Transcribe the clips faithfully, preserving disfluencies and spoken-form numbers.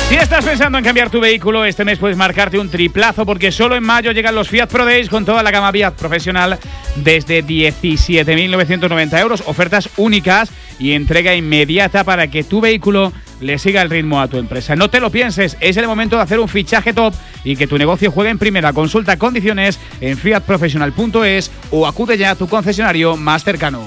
Si estás pensando en cambiar tu vehículo, este mes puedes marcarte un triplazo porque solo en mayo llegan los Fiat Pro Days con toda la gama Fiat profesional desde diecisiete mil novecientos noventa euros. Ofertas únicas y entrega inmediata para que tu vehículo le siga el ritmo a tu empresa. No te lo pienses, es el momento de hacer un fichaje top y que tu negocio juegue en primera. Consulta condiciones en fiat profesional punto es o acude ya a tu concesionario más cercano.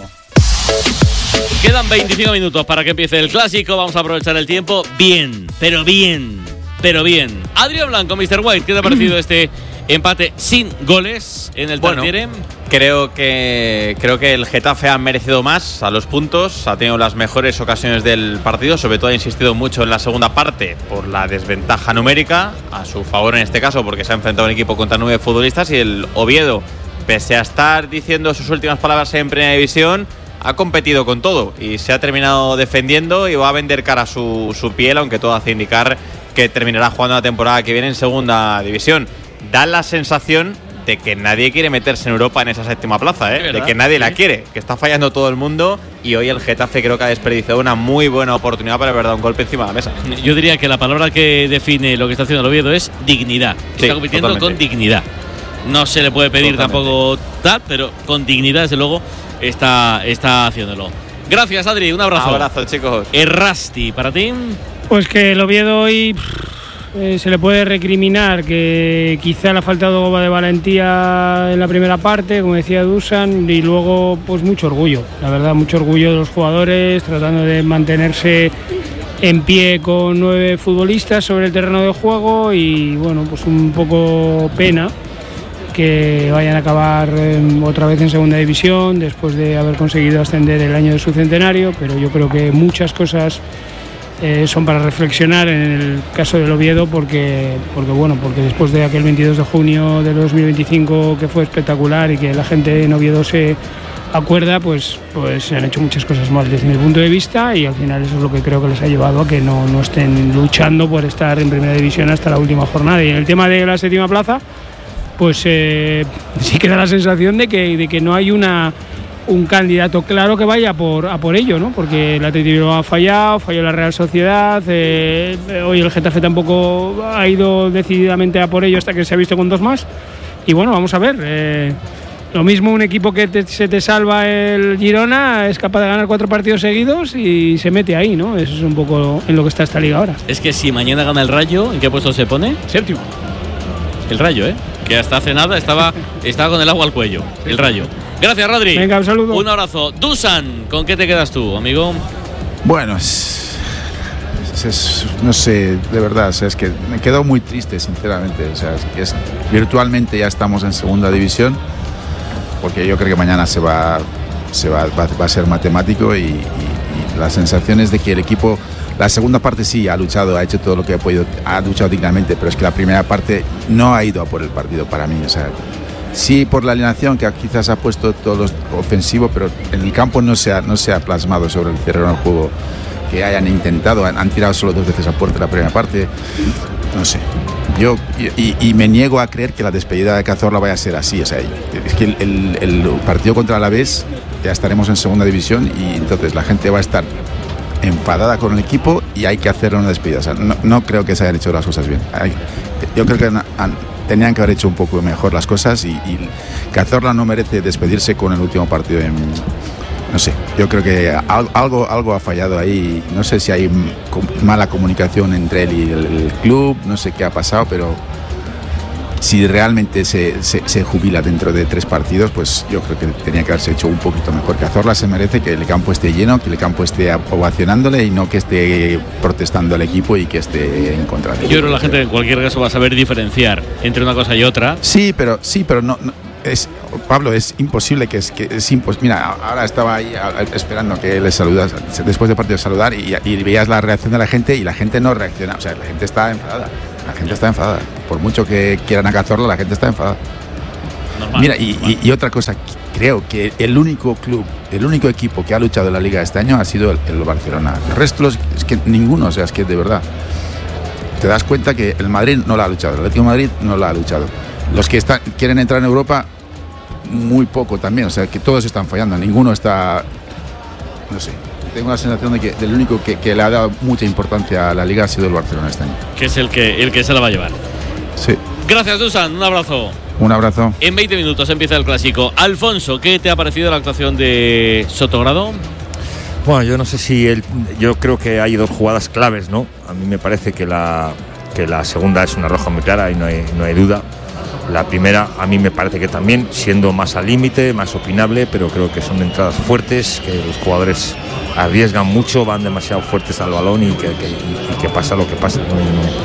Quedan veinticinco minutos para que empiece el clásico. Vamos a aprovechar el tiempo bien, pero bien, pero bien. Adrián Blanco, mister White, ¿qué te ha parecido este empate sin goles en el bueno, Tartiere? Creo que creo que el Getafe ha merecido más a los puntos, ha tenido las mejores ocasiones del partido, sobre todo ha insistido mucho en la segunda parte por la desventaja numérica, a su favor en este caso porque se ha enfrentado un equipo contra nueve futbolistas y el Oviedo, pese a estar diciendo sus últimas palabras en Primera División, ha competido con todo y se ha terminado defendiendo y va a vender cara a su, su piel, aunque todo hace indicar que terminará jugando la temporada que viene en Segunda División. Da la sensación de que nadie quiere meterse en Europa en esa séptima plaza, ¿eh? De que nadie sí. la quiere, que está fallando todo el mundo y hoy el Getafe creo que ha desperdiciado una muy buena oportunidad para haber dado un golpe encima de la mesa. Yo diría que la palabra que define lo que está haciendo el Oviedo es dignidad. Sí, está compitiendo totalmente. con dignidad. No se le puede pedir totalmente. Tampoco tal, pero con dignidad desde luego está, está haciéndolo. Gracias, Adri, un abrazo. Un abrazo, chicos. Errasti, ¿para ti? Pues que el Oviedo hoy eh, se le puede recriminar que quizá le ha faltado de valentía en la primera parte, como decía Dusan, y luego pues mucho orgullo, la verdad, mucho orgullo de los jugadores, tratando de mantenerse en pie con nueve futbolistas sobre el terreno de juego y bueno, pues un poco pena que vayan a acabar eh, otra vez en Segunda División después de haber conseguido ascender el año de su centenario, pero yo creo que muchas cosas eh, son para reflexionar en el caso del Oviedo porque, porque, bueno, porque después de aquel veintidós de junio de dos mil veinticinco que fue espectacular y que la gente en Oviedo se acuerda, pues, pues se han hecho muchas cosas mal desde mi punto de vista y al final eso es lo que creo que les ha llevado a que no, no estén luchando por estar en Primera División hasta la última jornada. Y en el tema de la séptima plaza, pues eh, sí que da la sensación de que, de que no hay una, un candidato claro que vaya por, a por ello, ¿no? Porque el Athletic Bilbao ha fallado, falló la Real Sociedad, eh, hoy el Getafe tampoco ha ido decididamente a por ello hasta que se ha visto con dos más. Y bueno, vamos a ver. Eh, lo mismo un equipo que te, se te salva el Girona es capaz de ganar cuatro partidos seguidos y se mete ahí, ¿no? Eso es un poco en lo que está esta liga ahora. Es que si mañana gana el Rayo, ¿en qué puesto se pone? Séptimo. El Rayo, ¿eh? Que hasta hace nada estaba, estaba con el agua al cuello. El Rayo. Gracias, Rodri. Venga, un saludo. Un abrazo. Dusan, ¿con qué te quedas tú, amigo? Bueno, es, es, es, no sé, de verdad, o sea, es que me quedo muy triste, sinceramente. O sea, es, es, virtualmente ya estamos en Segunda División, porque yo creo que mañana se va, se va, va, va a ser matemático y, y, y las sensaciones de que el equipo, la segunda parte sí ha luchado, ha hecho todo lo que ha podido, ha luchado dignamente, pero es que la primera parte no ha ido a por el partido para mí. O sea, sí por la alineación que quizás ha puesto todo lo ofensivo, pero en el campo no se ha, no se ha plasmado sobre el terreno del juego que hayan intentado, han, han tirado solo dos veces a puerta la primera parte. No sé, yo y, y me niego a creer que la despedida de Cazorla vaya a ser así. O sea, es que el, el, el partido contra el Alavés ya estaremos en Segunda División y entonces la gente va a estar enfadada con el equipo y hay que hacer una despedida. O sea, no, no creo que se hayan hecho las cosas bien. Hay, yo creo que han, han, tenían que haber hecho un poco mejor las cosas y, y Cazorla no merece despedirse con el último partido en, no sé, yo creo que algo, algo ha fallado ahí. No sé si hay mala comunicación entre él y el, el club, no sé qué ha pasado, pero si realmente se, se, se jubila dentro de tres partidos, pues yo creo que tenía que haberse hecho un poquito mejor. Cazorla se merece que el campo esté lleno, que el campo esté ovacionándole y no que esté protestando al equipo y que esté en contra de él. Yo creo que la gente en cualquier caso va a saber diferenciar entre una cosa y otra. Sí, pero sí, pero no, no es, Pablo, es imposible que es que es impos, mira, ahora estaba ahí esperando que le saludas después del partido saludar y, y veías la reacción de la gente y la gente no reacciona, o sea, la gente está enfadada. La gente está enfadada. Por mucho que quieran a Cazorla, la gente está enfadada. Normal, Mira, y, y, y otra cosa, creo que el único club, el único equipo que ha luchado en la Liga este año ha sido el, el Barcelona. El resto es que ninguno, o sea, es que de verdad te das cuenta que el Madrid no la ha luchado, el Atlético de Madrid no la ha luchado. Los que están, quieren entrar en Europa, muy poco también, o sea, que todos están fallando, ninguno está, no sé. tengo la sensación de que el único que, que le ha dado mucha importancia a la Liga ha sido el Barcelona este año. Que es el que, el que se la va a llevar. Sí. Gracias, Dusan. Un abrazo. Un abrazo. En veinte minutos empieza el Clásico. Alfonso, ¿qué te ha parecido la actuación de Sotogrado? Bueno, yo no sé si él, yo creo que hay dos jugadas claves, ¿no? A mí me parece que la, que la segunda es una roja muy clara y no hay, no hay duda. La primera a mí me parece que también, siendo más al límite, más opinable, pero creo que son entradas fuertes, que los jugadores arriesgan mucho, van demasiado fuertes al balón y que, que, y que pasa lo que pasa, ¿no?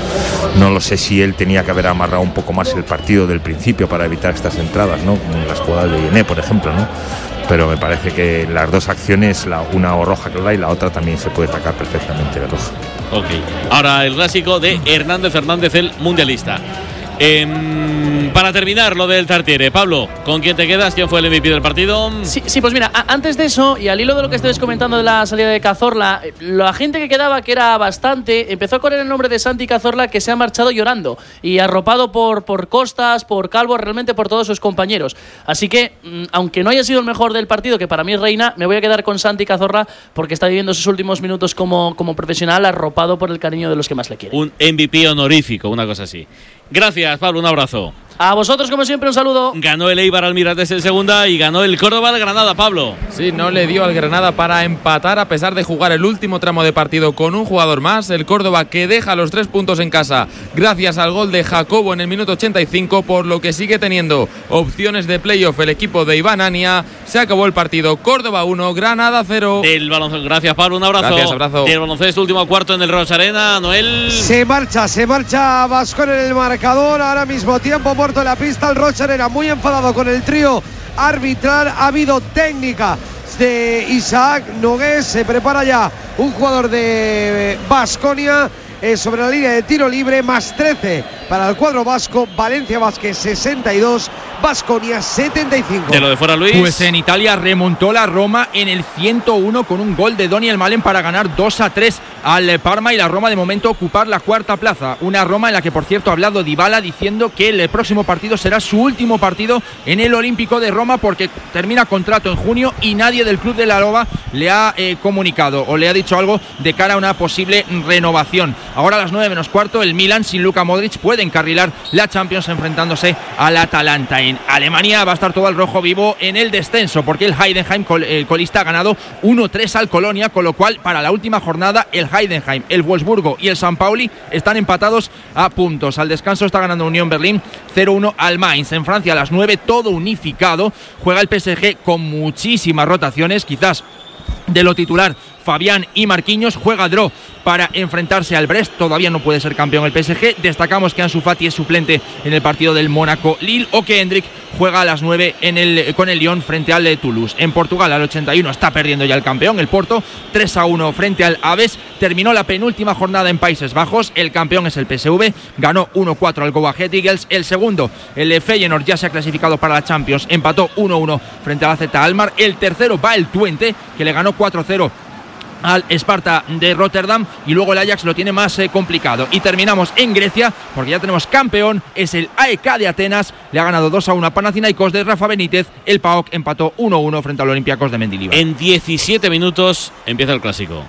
No, no lo sé si él tenía que haber amarrado un poco más el partido del principio para evitar estas entradas, ¿no? Como en las jugadas de Yené, por ejemplo, ¿no? Pero me parece que las dos acciones, la una o roja clara y la otra también se puede sacar perfectamente de roja. Ok, ahora el Clásico de Hernández Hernández, el mundialista. Eh, para terminar lo del Tartiere, Pablo, ¿con quién te quedas? ¿Quién fue el M V P del partido? Sí, sí, pues mira, a- antes de eso, y al hilo de lo que estabas comentando de la salida de Cazorla, la gente que quedaba, que era bastante, empezó a correr el nombre de Santi Cazorla, que se ha marchado llorando y arropado por, por Costas, por Calvo, realmente por todos sus compañeros. Así que, mmm, aunque no haya sido el mejor del partido, que para mí es Reina, me voy a quedar con Santi Cazorla porque está viviendo sus últimos minutos como, como profesional, arropado por el cariño de los que más le quieren. Un M V P honorífico, una cosa así. Gracias, Pablo, un abrazo. A vosotros, como siempre, un saludo. Ganó el Eibar al Mirandés en segunda y ganó el Córdoba al Granada, Pablo. Sí, no le dio al Granada para empatar a pesar de jugar el último tramo de partido con un jugador más. El Córdoba que deja los tres puntos en casa gracias al gol de Jacobo en el minuto ochenta y cinco, por lo que sigue teniendo opciones de playoff el equipo de Iván Ania. Se acabó el partido. Córdoba uno, Granada cero. Del baloncesto. Gracias, Pablo, un abrazo. Gracias, abrazo. Del baloncesto, último cuarto en el Rocha Arena, Noel. Se marcha, se marcha Baskoni en el marcador. Ahora mismo tiempo muerto en la pista. El Rocha Arena muy enfadado con el trío arbitral. Ha habido técnica de Isaac Nogués. Se prepara ya un jugador de Baskonia eh, sobre la línea de tiro libre. Más trece para el cuadro vasco. Valencia Vázquez sesenta y dos, Baskonia setenta y cinco. De lo de fuera, Luis. Pues en Italia remontó la Roma en el ciento uno con un gol de Daniel Malen para ganar dos a tres al Parma y la Roma de momento ocupar la cuarta plaza. Una Roma en la que, por cierto, ha hablado Dybala diciendo que el próximo partido será su último partido en el Olímpico de Roma porque termina contrato en junio y nadie del club de la Loba le ha eh, comunicado o le ha dicho algo de cara a una posible renovación. Ahora a las nueve menos cuarto el Milan sin Luka Modric puede encarrilar la Champions enfrentándose al Atalanta. En Alemania va a estar todo el rojo vivo en el descenso porque el Heidenheim, el colista, ha ganado uno tres al Colonia, con lo cual para la última jornada el Heidenheim, el Wolfsburgo y el San Pauli están empatados a puntos. Al descanso está ganando Unión Berlín cero uno al Mainz. En Francia a las nueve todo unificado, juega el P S G con muchísimas rotaciones, quizás de lo titular Fabián y Marquinhos. Juega Dro para enfrentarse al Brest, todavía no puede ser campeón el P S G. Destacamos que Ansu Fati es suplente en el partido del Mónaco Lille o que Hendrik juega a las nueve en el, con el Lyon frente al de Toulouse. En Portugal al ochenta y uno está perdiendo ya el campeón, el Porto, tres a uno frente al Aves. Terminó la penúltima jornada en Países Bajos, el campeón es el P S V, ganó uno cuatro al Go Ahead Eagles. El segundo, el Feyenoord, ya se ha clasificado para la Champions, empató uno uno frente al A Z Alkmaar. El tercero va el Twente, que le ganó cuatro cero al Sparta de Rotterdam, y luego el Ajax lo tiene más eh, complicado. Y terminamos en Grecia porque ya tenemos campeón, es el A E K de Atenas, le ha ganado dos a uno a Panathinaikos de Rafa Benítez. El P A O K empató uno uno frente al Olympiacos de Mendilibar. En diecisiete minutos empieza el Clásico.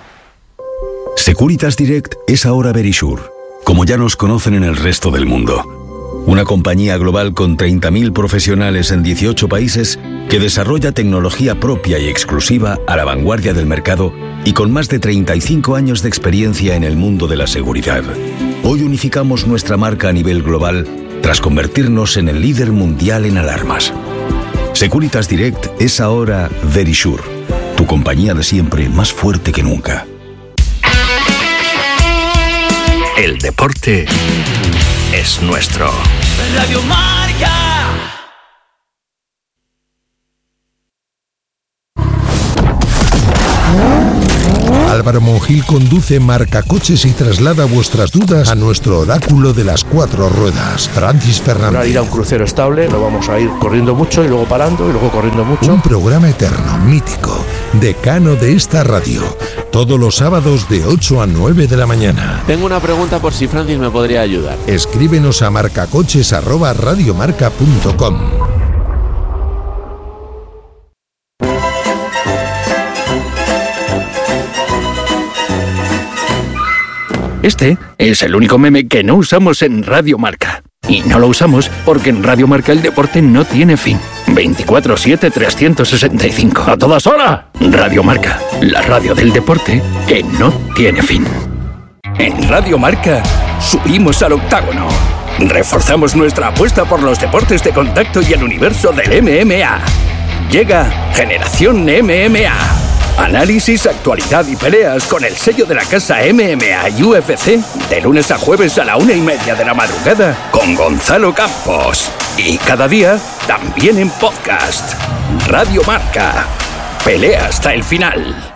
Securitas Direct es ahora Verisure, como ya nos conocen en el resto del mundo. Una compañía global con treinta mil profesionales en dieciocho países que desarrolla tecnología propia y exclusiva a la vanguardia del mercado y con más de treinta y cinco años de experiencia en el mundo de la seguridad. Hoy unificamos nuestra marca a nivel global tras convertirnos en el líder mundial en alarmas. Securitas Direct es ahora Verisure, tu compañía de siempre más fuerte que nunca. El deporte es nuestro. Radio Marca. Álvaro Monjil conduce Marcacoches y traslada vuestras dudas a nuestro oráculo de las cuatro ruedas, Francis Fernández. Para ir a un crucero estable, no vamos a ir corriendo mucho y luego parando y luego corriendo mucho. Un programa eterno, mítico, decano de esta radio, todos los sábados de ocho a nueve de la mañana. Tengo una pregunta por si Francis me podría ayudar. Escríbenos a marcacoches arroba radiomarca punto com. Este es el único meme que no usamos en Radio Marca. Y no lo usamos porque en Radio Marca el deporte no tiene fin. veinticuatro siete trescientos sesenta y cinco. ¡A todas horas! Radio Marca, la radio del deporte que no tiene fin. En Radio Marca subimos al octágono. Reforzamos nuestra apuesta por los deportes de contacto y el universo del M M A. Llega Generación M M A. Análisis, actualidad y peleas con el sello de la casa M M A y U F C de lunes a jueves a la una y media de la madrugada con Gonzalo Campos. Y cada día también en podcast. Radio Marca. Pelea hasta el final.